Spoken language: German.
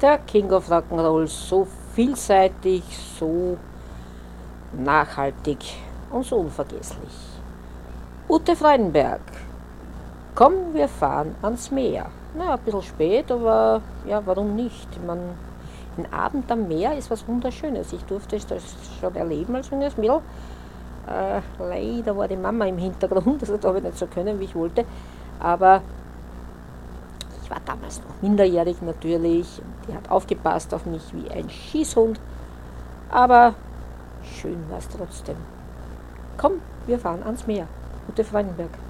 Der King of Rock'n'Roll, so vielseitig, so nachhaltig und so unvergesslich. Ute Freudenberg, komm, wir fahren ans Meer. Na, ein bisschen spät, aber ja, warum nicht? Ein Abend am Meer ist was Wunderschönes. Ich durfte das schon erleben als junges Mädel. Leider war die Mama im Hintergrund, also da habe ich nicht so können, wie ich wollte. Aber ich war damals noch minderjährig natürlich. Die hat aufgepasst auf mich wie ein Schießhund. Aber schön war es trotzdem. Komm, wir fahren ans Meer. Ute Freudenberg.